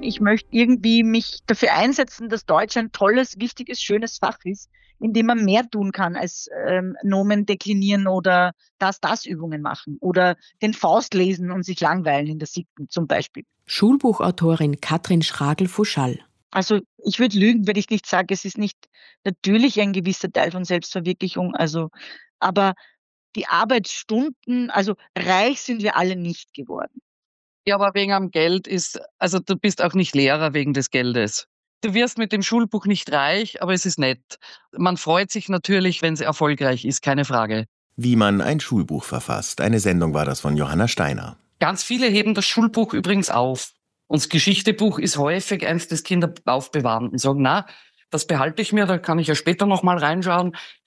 Ich möchte irgendwie mich dafür einsetzen, dass Deutsch ein tolles, wichtiges, schönes Fach ist, in dem man mehr tun kann als Nomen deklinieren oder das-Übungen machen oder den Faust lesen und sich langweilen in der siebten zum Beispiel. Schulbuchautorin Katrin Schragel-Fuschall. Also ich würde lügen, wenn ich nicht sage, es ist nicht natürlich ein gewisser Teil von Selbstverwirklichung, aber die Arbeitsstunden, also reich sind wir alle nicht geworden. Ja, aber wegen am Geld also du bist auch nicht Lehrer wegen des Geldes. Du wirst mit dem Schulbuch nicht reich, aber es ist nett. Man freut sich natürlich, wenn es erfolgreich ist, keine Frage. Wie man ein Schulbuch verfasst. Eine Sendung war das von Johanna Steiner. Ganz viele heben das Schulbuch übrigens auf. Und das Geschichtebuch ist häufig eins, das Kinder aufbewahren und sagen, na, das behalte ich mir, da kann ich ja später noch mal reinschauen.